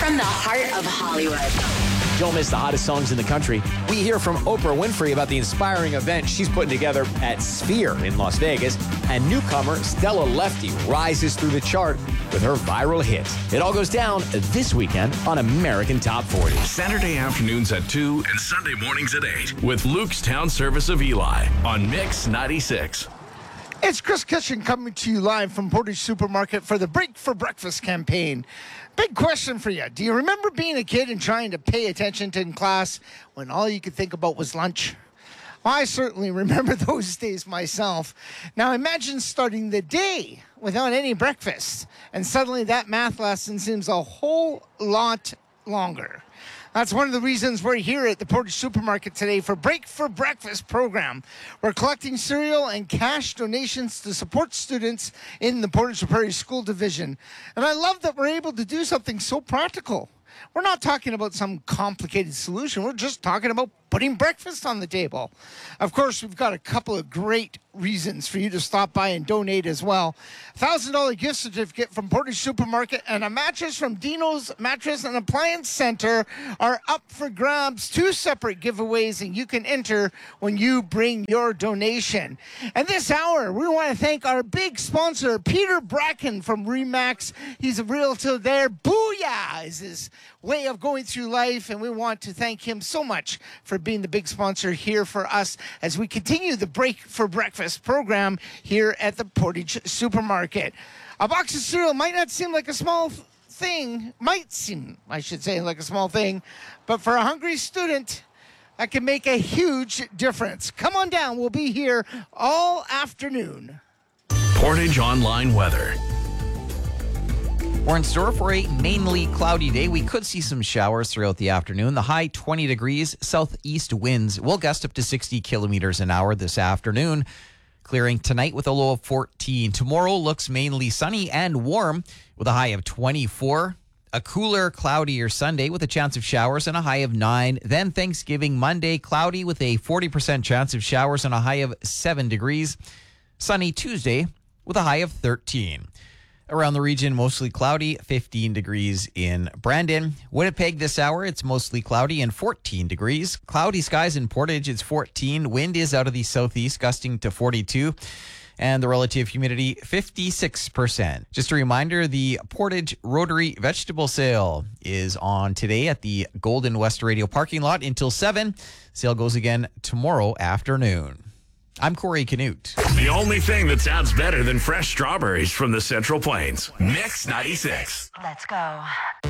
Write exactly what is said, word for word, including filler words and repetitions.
From the heart of Hollywood. Don't miss the hottest songs in the country. We hear from Oprah Winfrey about the inspiring event she's putting together at Sphere in Las Vegas. And newcomer Stella Lefty rises through the chart with her viral hit. It all goes down this weekend on American Top forty. Saturday afternoons at two and Sunday mornings at eight with Luke's Town Service of Eli on Mix ninety-six. It's Chris Kitchen coming to you live from Portage Supermarket for the Break for Breakfast campaign. Big question for you. Do you remember being a kid and trying to pay attention to in class when all you could think about was lunch? Well, I certainly remember those days myself. Now imagine starting the day without any breakfast, and suddenly that math lesson seems a whole lot longer. That's one of the reasons we're here at the Portage Supermarket today for Break for Breakfast program. We're collecting cereal and cash donations to support students in the Portage Prairie School Division. And I love that we're able to do something so practical. We're not talking about some complicated solution. We're just talking about putting breakfast on the table. Of course, we've got a couple of great reasons for you to stop by and donate as well. one thousand dollars gift certificate from Portage Supermarket and a mattress from Dino's Mattress and Appliance Center are up for grabs. Two separate giveaways, and you can enter when you bring your donation. And this hour, we want to thank our big sponsor, Peter Bracken from Remax. He's a realtor there. Booyah is his way of going through life, and we want to thank him so much for being the big sponsor here for us as we continue the Break for Breakfast program here at the Portage Supermarket. A box of cereal might not seem like a small thing, might seem, I should say, like a small thing, but for a hungry student, that can make a huge difference. Come on down. We'll be here all afternoon. Portage Online Weather. We're in store for a mainly cloudy day. We could see some showers throughout the afternoon. The high twenty degrees, southeast winds will gust up to sixty kilometers an hour this afternoon. Clearing tonight with a low of fourteen. Tomorrow looks mainly sunny and warm with a high of twenty-four. A cooler, cloudier Sunday with a chance of showers and a high of nine. Then Thanksgiving Monday, cloudy with a forty percent chance of showers and a high of seven degrees. Sunny Tuesday with a high of thirteen. Around the region, mostly cloudy, fifteen degrees in Brandon. Winnipeg this hour, it's mostly cloudy and fourteen degrees. Cloudy skies in Portage, it's fourteen. Wind is out of the southeast, gusting to forty-two. And the relative humidity, fifty-six percent. Just a reminder, the Portage Rotary Vegetable Sale is on today at the Golden West Radio parking lot until seven. Sale goes again tomorrow afternoon. I'm Corey Canute. The only thing that sounds better than fresh strawberries from the Central Plains. Mix ninety-six. Let's go.